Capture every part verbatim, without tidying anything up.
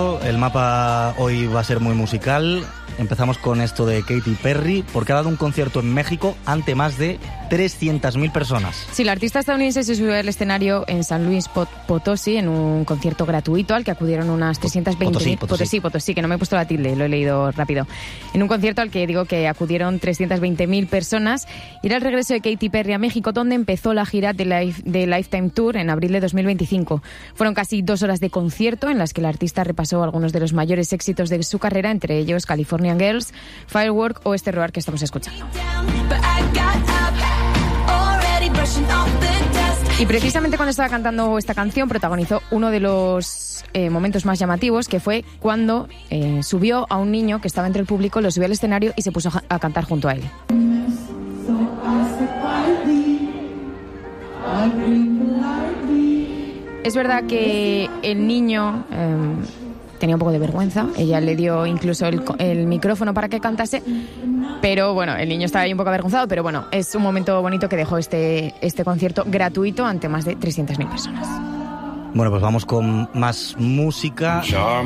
El mapa hoy va a ser muy musical. Empezamos con esto de Katy Perry, porque ha dado un concierto en México ante más de trescientas mil personas. Sí, la artista estadounidense se subió al escenario en San Luis Potosí en un concierto gratuito al que acudieron unas trescientas veinte mil... Potosí, Potosí. Potosí, Potosí, que no me he puesto la tilde, lo he leído rápido. En un concierto al que digo que acudieron trescientas veinte mil personas. Y era el regreso de Katy Perry a México, donde empezó la gira de, Life, de Lifetime Tour en abril de dos mil veinticinco. Fueron casi dos horas de concierto en las que la artista repasó algunos de los mayores éxitos de su carrera, entre ellos Californian Girls, Firework o este roar que estamos escuchando. Y precisamente cuando estaba cantando esta canción protagonizó uno de los eh, momentos más llamativos, que fue cuando eh, subió a un niño que estaba entre el público, lo subió al escenario y se puso a, a cantar junto a él. Es verdad que el niño eh, tenía un poco de vergüenza, ella le dio incluso el, el micrófono para que cantase, pero bueno, el niño estaba ahí un poco avergonzado, pero bueno, es un momento bonito que dejó este, este concierto gratuito ante más de trescientas mil personas. Bueno, pues vamos con más música.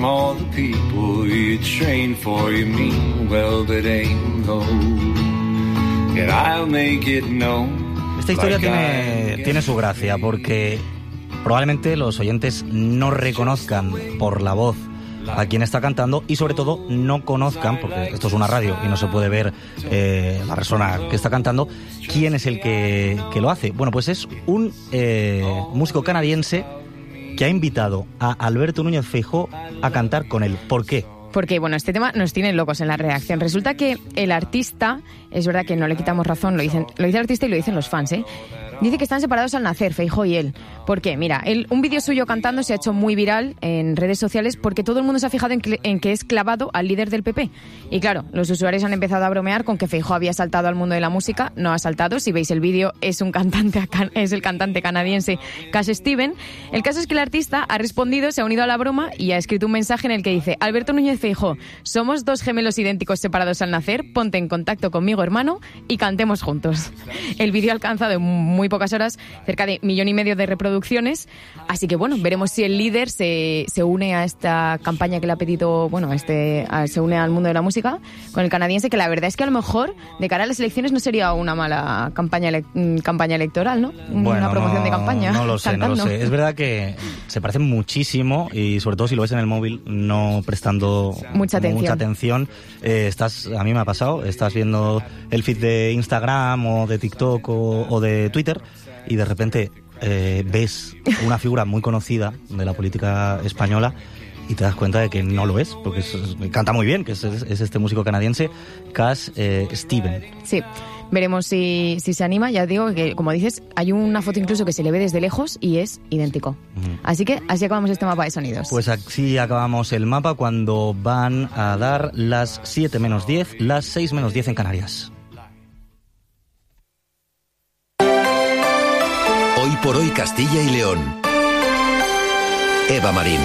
Esta historia tiene, tiene su gracia, porque probablemente los oyentes no reconozcan por la voz a quien está cantando y sobre todo no conozcan, porque esto es una radio y no se puede ver eh, la persona que está cantando, quién es el que, que lo hace. Bueno, pues es un eh, músico canadiense que ha invitado a Alberto Núñez Feijóo a cantar con él. ¿Por qué? Porque, bueno, este tema nos tiene locos en la redacción. Resulta que el artista, es verdad que no le quitamos razón, lo dicen, lo dice el artista y lo dicen los fans, ¿eh? Dice que están separados al nacer, Feijóo y él. ¿Por qué? Mira, él, un vídeo suyo cantando se ha hecho muy viral en redes sociales porque todo el mundo se ha fijado en que, en que es clavado al líder del P P. Y claro, los usuarios han empezado a bromear con que Feijóo había saltado al mundo de la música. No ha saltado. Si veis el vídeo, es un cantante, es el cantante canadiense Cash Steven. El caso es que el artista ha respondido, se ha unido a la broma y ha escrito un mensaje en el que dice: Alberto Núñez Feijóo, somos dos gemelos idénticos separados al nacer, ponte en contacto conmigo, hermano, y cantemos juntos. El vídeo ha alcanzado en muy pocas horas cerca de millón y medio de reproducciones, así que bueno, veremos si el líder se, se une a esta campaña que le ha pedido, bueno, este a, se une al mundo de la música con el canadiense, que la verdad es que a lo mejor de cara a las elecciones no sería una mala campaña ele, campaña electoral, ¿no? Una bueno, promoción no, de campaña. No lo sé, cantando. no lo sé. Es verdad que se parecen muchísimo y sobre todo si lo ves en el móvil no prestando mucha atención. Mucha atención. Eh, estás, a mí me ha pasado, estás viendo el feed de Instagram o de TikTok o, o de Twitter y de repente eh, ves una figura muy conocida de la política española y te das cuenta de que no lo es, porque es, es, canta muy bien, que es, es este músico canadiense, Cash eh, Steven. Sí. Veremos si, si se anima. Ya digo que, como dices, hay una foto incluso que se le ve desde lejos y es idéntico. Uh-huh. Así que así acabamos este mapa de sonidos. Pues así acabamos el mapa cuando van a dar las siete menos diez, las seis menos diez en Canarias. Hoy por hoy Castilla y León. Eva Marín.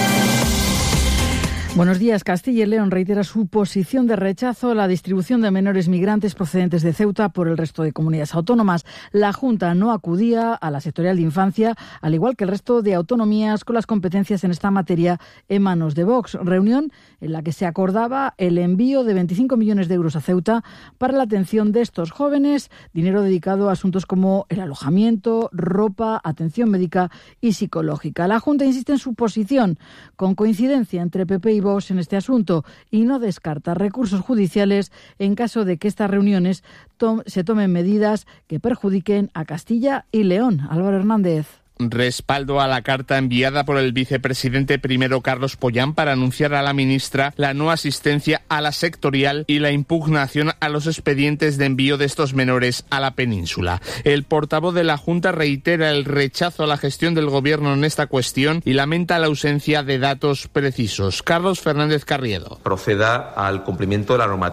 Buenos días. Castilla y León reitera su posición de rechazo a la distribución de menores migrantes procedentes de Ceuta por el resto de comunidades autónomas. La Junta no acudía a la sectorial de infancia, al igual que el resto de autonomías con las competencias en esta materia en manos de Vox. Reunión en la que se acordaba el envío de veinticinco millones de euros a Ceuta para la atención de estos jóvenes, dinero dedicado a asuntos como el alojamiento, ropa, atención médica y psicológica. La Junta insiste en su posición, con coincidencia entre P P y Vox en este asunto, y no descarta recursos judiciales en caso de que estas reuniones to- se tomen medidas que perjudiquen a Castilla y León. Álvaro Hernández. Respaldo a la carta enviada por el vicepresidente primero Carlos Pollán para anunciar a la ministra la no asistencia a la sectorial y la impugnación a los expedientes de envío de estos menores a la península. El portavoz de la Junta reitera el rechazo a la gestión del gobierno en esta cuestión y lamenta la ausencia de datos precisos. Carlos Fernández Carriedo. Proceda al cumplimiento de la normativa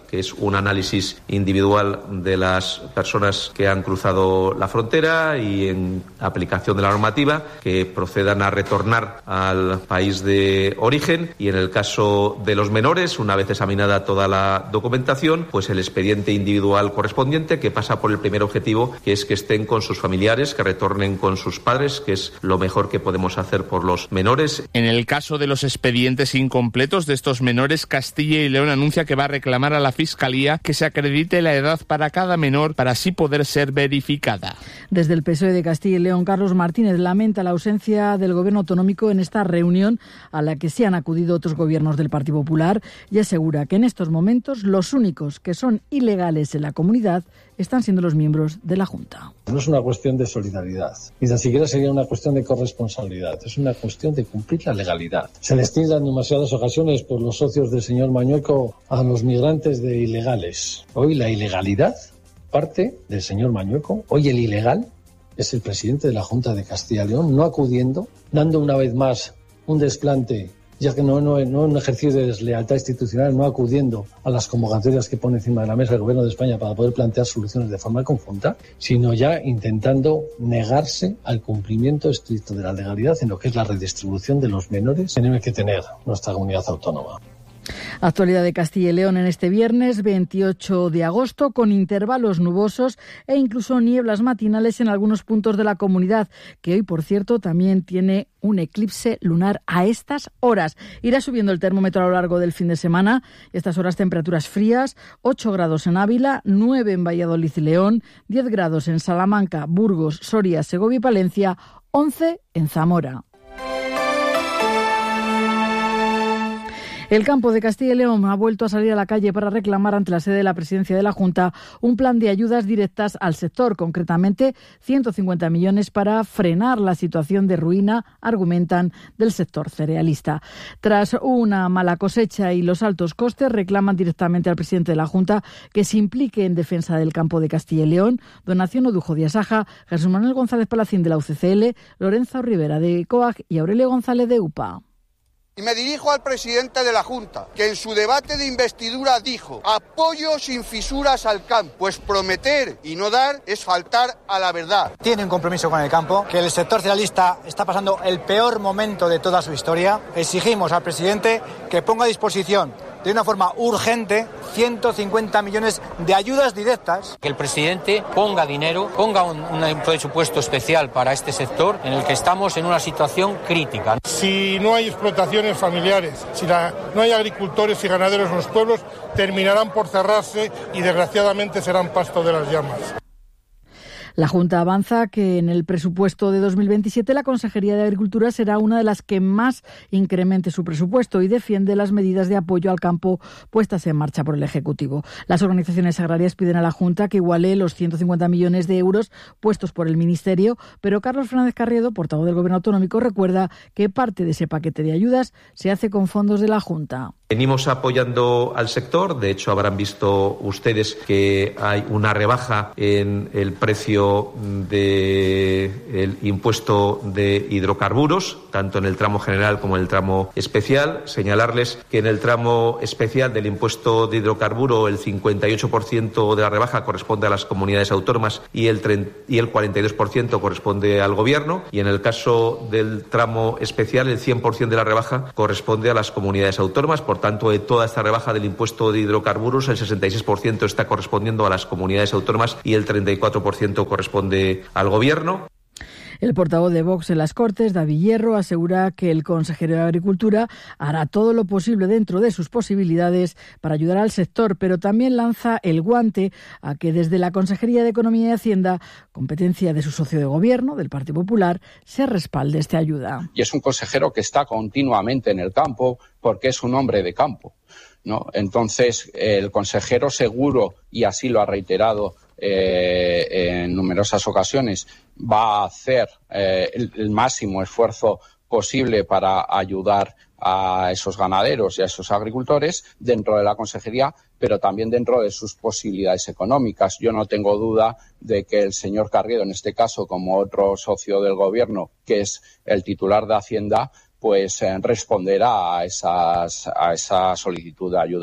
que es un análisis individual de las personas que han cruzado la frontera y en aplicación de la normativa que procedan a retornar al país de origen, y en el caso de los menores, una vez examinada toda la documentación, pues el expediente individual correspondiente que pasa por el primer objetivo, que es que estén con sus familiares, que retornen con sus padres, que es lo mejor que podemos hacer por los menores. En el caso de los expedientes incompletos de estos menores, Castilla y León anuncia que va a reclamar a la Fiscalía que se acredite la edad para cada menor para así poder ser verificada. Desde el P S O E de Castilla y León, Carlos Martínez lamenta la ausencia del Gobierno autonómico en esta reunión a la que sí han acudido otros gobiernos del Partido Popular, y asegura que en estos momentos los únicos que son ilegales en la comunidad están siendo los miembros de la Junta. No es una cuestión de solidaridad, ni tan siquiera sería una cuestión de corresponsabilidad, es una cuestión de cumplir la legalidad. Se les tilda en demasiadas ocasiones por los socios del señor Mañueco a los migrantes de ilegales. Hoy la ilegalidad parte del señor Mañueco, hoy el ilegal es el presidente de la Junta de Castilla y León, no acudiendo, dando una vez más un desplante, ya que no, no, no un ejercicio de deslealtad institucional, no acudiendo a las convocatorias que pone encima de la mesa el Gobierno de España para poder plantear soluciones de forma conjunta, sino ya intentando negarse al cumplimiento estricto de la legalidad en lo que es la redistribución de los menores que tiene que tener nuestra comunidad autónoma. Actualidad de Castilla y León en este viernes veintiocho de agosto, con intervalos nubosos e incluso nieblas matinales en algunos puntos de la comunidad, que hoy, por cierto, también tiene un eclipse lunar a estas horas. Irá subiendo el termómetro a lo largo del fin de semana. Estas horas temperaturas frías, ocho grados en Ávila, nueve en Valladolid y León, diez grados en Salamanca, Burgos, Soria, Segovia y Palencia, once en Zamora. El campo de Castilla y León ha vuelto a salir a la calle para reclamar ante la sede de la Presidencia de la Junta un plan de ayudas directas al sector, concretamente ciento cincuenta millones para frenar la situación de ruina, argumentan, del sector cerealista. Tras una mala cosecha y los altos costes, reclaman directamente al presidente de la Junta que se implique en defensa del campo de Castilla y León. Donación Odujo de Asaja, Jesús Manuel González Palacín de la U C C L, Lorenzo Rivera de COAG y Aurelio González de U P A. Y me dirijo al presidente de la Junta, que en su debate de investidura dijo: apoyo sin fisuras al campo. Pues prometer y no dar es faltar a la verdad. Tiene un compromiso con el campo, que el sector cerealista está pasando el peor momento de toda su historia. Exigimos al presidente que ponga a disposición de una forma urgente ciento cincuenta millones de ayudas directas. Que el presidente ponga dinero, ponga un, un presupuesto especial para este sector en el que estamos en una situación crítica. Si no hay explotaciones familiares, si la, no hay agricultores y ganaderos en los pueblos, terminarán por cerrarse y desgraciadamente serán pasto de las llamas. La Junta avanza que en el presupuesto de dos mil veintisiete la Consejería de Agricultura será una de las que más incremente su presupuesto y defiende las medidas de apoyo al campo puestas en marcha por el Ejecutivo. Las organizaciones agrarias piden a la Junta que iguale los ciento cincuenta millones de euros puestos por el Ministerio, pero Carlos Fernández Carriedo, portavoz del Gobierno autonómico, recuerda que parte de ese paquete de ayudas se hace con fondos de la Junta. Venimos apoyando al sector, de hecho habrán visto ustedes que hay una rebaja en el precio del impuesto de hidrocarburos, tanto en el tramo general como en el tramo especial. Señalarles que en el tramo especial del impuesto de hidrocarburo el cincuenta y ocho por ciento de la rebaja corresponde a las comunidades autónomas y el, y el cuarenta y dos por ciento corresponde al Gobierno, y en el caso del tramo especial el cien por ciento de la rebaja corresponde a las comunidades autónomas. Por tanto, de toda esta rebaja del impuesto de hidrocarburos, el sesenta y seis por ciento está correspondiendo a las comunidades autónomas y el treinta y cuatro por ciento corresponde al Gobierno. El portavoz de Vox en las Cortes, David Hierro, asegura que el consejero de Agricultura hará todo lo posible dentro de sus posibilidades para ayudar al sector, pero también lanza el guante a que desde la Consejería de Economía y Hacienda, competencia de su socio de gobierno, del Partido Popular, se respalde esta ayuda. Y es un consejero que está continuamente en el campo porque es un hombre de campo, ¿no? Entonces, el consejero seguro, y así lo ha reiterado Eh, en numerosas ocasiones, va a hacer eh, el, el máximo esfuerzo posible para ayudar a esos ganaderos y a esos agricultores dentro de la consejería, pero también dentro de sus posibilidades económicas. Yo no tengo duda de que el señor Carriedo, en este caso, como otro socio del Gobierno, que es el titular de Hacienda, pues eh, responderá a, esas, a esa solicitud de ayuda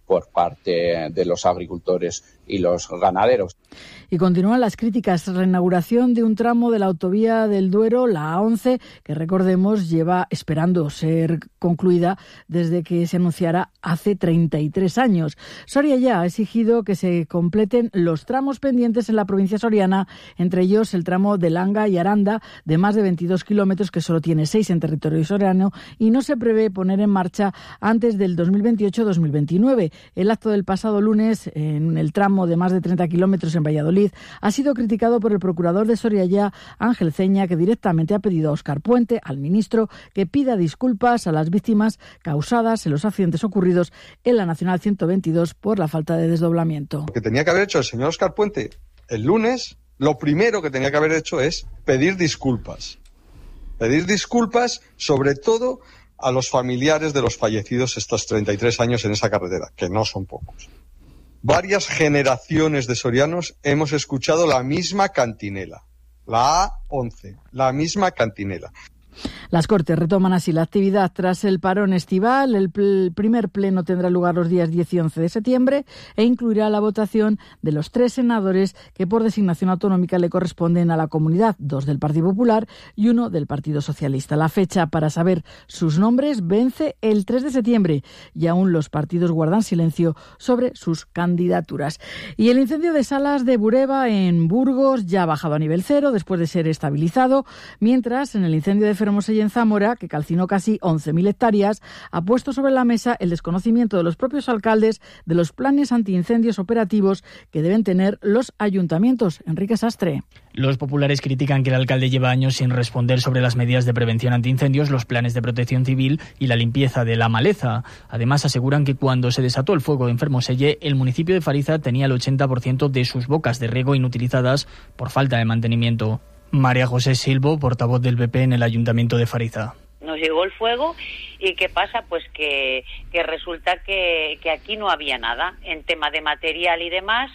por parte de los agricultores y los ganaderos. Y continúan las críticas. Reinauguración de un tramo de la autovía del Duero, la A once, que recordemos lleva esperando ser concluida desde que se anunciara hace treinta y tres años. Soria ya ha exigido que se completen los tramos pendientes en la provincia soriana, entre ellos el tramo de Langa y Aranda, de más de veintidós kilómetros, que solo tiene seis en territorio soriano, y no se prevé poner en marcha antes del dos mil veintiocho dos mil veintinueve. El acto del pasado lunes, en el tramo de más de treinta kilómetros en Valladolid, ha sido criticado por el procurador de Soria ya, Ángel Ceña, que directamente ha pedido a Óscar Puente, al ministro, que pida disculpas a las víctimas causadas en los accidentes ocurridos en la Nacional ciento veintidós por la falta de desdoblamiento. Lo que tenía que haber hecho el señor Óscar Puente el lunes, lo primero que tenía que haber hecho es pedir disculpas. Pedir disculpas, sobre todo a los familiares de los fallecidos estos treinta y tres años en esa carretera, que no son pocos. Varias generaciones de sorianos hemos escuchado la misma cantinela, la A once, la misma cantinela. Las Cortes retoman así la actividad tras el parón estival. El pl- primer pleno tendrá lugar los días diez y once de septiembre e incluirá la votación de los tres senadores que por designación autonómica le corresponden a la comunidad, dos del Partido Popular y uno del Partido Socialista. La fecha para saber sus nombres vence el tres de septiembre y aún los partidos guardan silencio sobre sus candidaturas. Y el incendio de Salas de Bureba en Burgos ya ha bajado a nivel cero después de ser estabilizado, mientras en el incendio de Fermosella en Zamora, que calcinó casi once mil hectáreas, ha puesto sobre la mesa el desconocimiento de los propios alcaldes de los planes antiincendios operativos que deben tener los ayuntamientos. Enrique Sastre. Los populares critican que el alcalde lleva años sin responder sobre las medidas de prevención antiincendios, los planes de protección civil y la limpieza de la maleza. Además, aseguran que cuando se desató el fuego en Fermoselle, el municipio de Fariza tenía el ochenta por ciento de sus bocas de riego inutilizadas por falta de mantenimiento. María José Silvo, portavoz del P P en el Ayuntamiento de Fariza. Nos llegó el fuego y ¿qué pasa? Pues que, que resulta que, que aquí no había nada en tema de material y demás.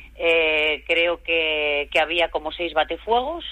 Eh, creo que, que había como seis batefuegos.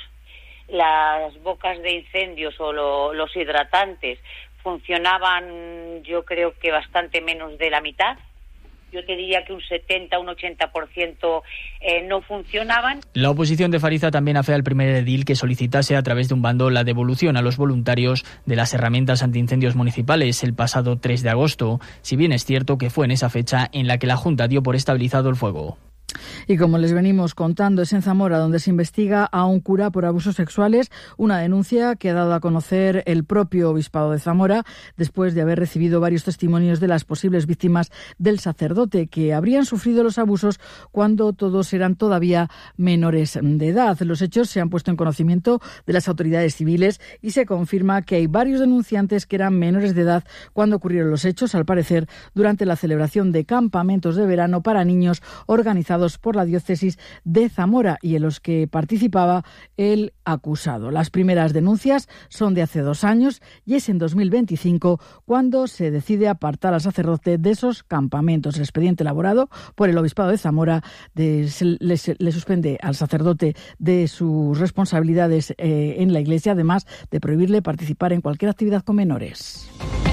Las bocas de incendios o lo, los hidratantes funcionaban, yo creo que bastante menos de la mitad. Yo te diría que un setenta, un ochenta por ciento eh, no funcionaban. La oposición de Fariza también afea al primer edil que solicitase a través de un bando la devolución a los voluntarios de las herramientas antiincendios municipales el pasado tres de agosto, si bien es cierto que fue en esa fecha en la que la Junta dio por estabilizado el fuego. Y como les venimos contando, es en Zamora donde se investiga a un cura por abusos sexuales, una denuncia que ha dado a conocer el propio Obispado de Zamora después de haber recibido varios testimonios de las posibles víctimas del sacerdote que habrían sufrido los abusos cuando todos eran todavía menores de edad. Los hechos se han puesto en conocimiento de las autoridades civiles y se confirma que hay varios denunciantes que eran menores de edad cuando ocurrieron los hechos, al parecer durante la celebración de campamentos de verano para niños organizados por la diócesis de Zamora y en los que participaba el acusado. Las primeras denuncias son de hace dos años y es en dos mil veinticinco cuando se decide apartar al sacerdote de esos campamentos. El expediente elaborado por el Obispado de Zamora de, se, le, se, le suspende al sacerdote de sus responsabilidades eh, en la Iglesia, además de prohibirle participar en cualquier actividad con menores.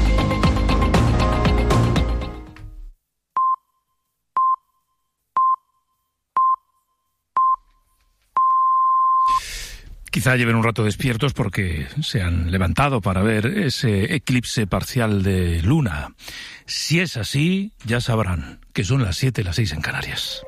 Quizá lleven un rato despiertos porque se han levantado para ver ese eclipse parcial de luna. Si es así, ya sabrán que son las siete, las seis en Canarias.